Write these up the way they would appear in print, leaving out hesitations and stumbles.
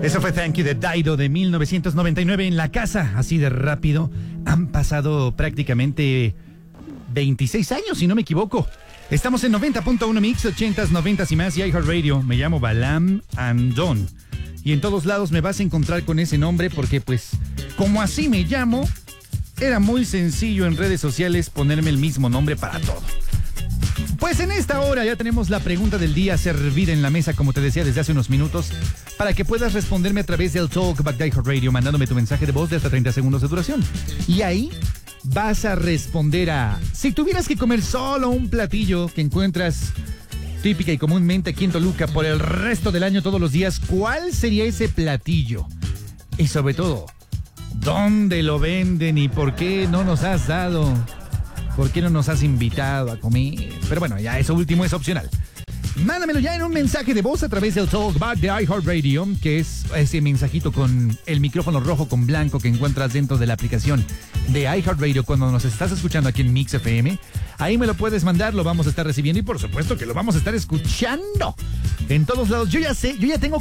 Eso fue Thank You de Dido de 1999 en la casa, así de rápido. Han pasado prácticamente 26 años, si no me equivoco. Estamos en 90.1 Mix, 80s, 90s y más, y iHeartRadio. Me llamo Balam Andón. Y en todos lados me vas a encontrar con ese nombre porque, pues, como así me llamo, era muy sencillo en redes sociales ponerme el mismo nombre para todo. Pues en esta hora ya tenemos la pregunta del día servida en la mesa, como te decía desde hace unos minutos, para que puedas responderme a través del Talkback de iHeartRadio, mandándome tu mensaje de voz de hasta 30 segundos de duración. Y ahí vas a responder a: si tuvieras que comer solo un platillo que encuentras típica y comúnmente aquí en Toluca por el resto del año todos los días, ¿cuál sería ese platillo? Y sobre todo, ¿dónde lo venden y por qué no nos has dado? ¿Por qué no nos has invitado a comer? Pero bueno, ya eso último es opcional. Mándamelo ya en un mensaje de voz a través del Talkback de iHeartRadio, que es ese mensajito con el micrófono rojo con blanco que encuentras dentro de la aplicación de iHeartRadio cuando nos estás escuchando aquí en Mix FM. Ahí me lo puedes mandar, lo vamos a estar recibiendo y por supuesto que lo vamos a estar escuchando en todos lados. Yo ya tengo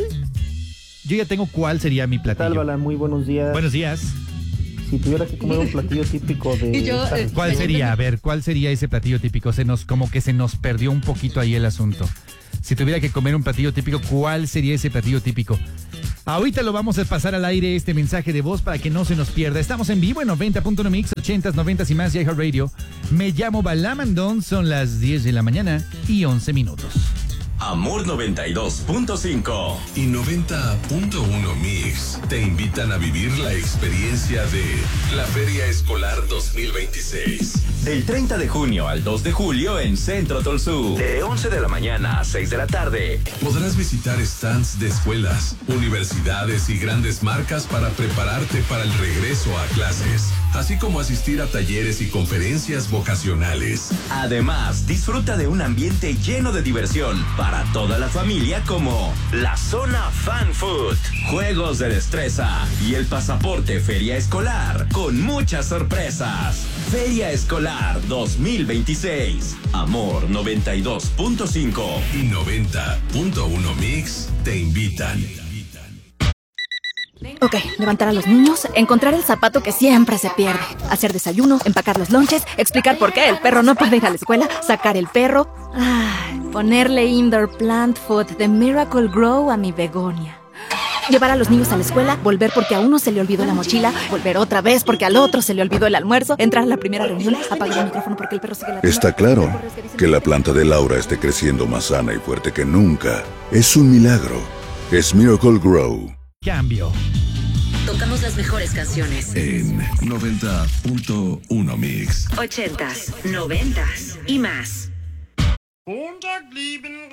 cuál sería mi platillo. ¿Qué tal, Bala? Muy buenos días. Buenos días. Si tuviera que comer un platillo típico de... ¿Cuál sería? A ver, ¿cuál sería ese platillo típico? Como que se nos perdió un poquito ahí el asunto. Si tuviera que comer un platillo típico, ¿cuál sería ese platillo típico? Ahorita lo vamos a pasar al aire, este mensaje de voz, para que no se nos pierda. Estamos en vivo en 90.1 Mix, 80s, 90s y más, y iHeartRadio. Me llamo Balamandón, son las 10 de la mañana y 11 minutos. Amor 92.5 y 90.1 Mix te invitan a vivir la experiencia de la Feria Escolar 2026. Del 30 de junio al 2 de julio en Centro Tolsú. De 11 de la mañana a 6 de la tarde. Podrás visitar stands de escuelas, universidades y grandes marcas para prepararte para el regreso a clases, así como asistir a talleres y conferencias vocacionales. Además, disfruta de un ambiente lleno de diversión para toda la familia, como la zona Fan Food, juegos de destreza y el pasaporte Feria Escolar con muchas sorpresas. Feria Escolar 2026. Amor 92.5 y 90.1 Mix te invitan. Ok, levantar a los niños, encontrar el zapato que siempre se pierde, hacer desayuno, empacar los lonches, explicar por qué el perro no puede ir a la escuela, sacar el perro, ponerle indoor plant food de Miracle Grow a mi begonia. Llevar a los niños a la escuela, volver porque a uno se le olvidó la mochila, volver otra vez porque al otro se le olvidó el almuerzo, entrar a la primera reunión, apagar el micrófono porque el perro sigue ladrando. Está claro que la planta de Laura esté creciendo más sana y fuerte que nunca. Es un milagro. Es Miracle Grow. Cambio. Tocamos las mejores canciones en 90.1 Mix, 80s, 90s y más.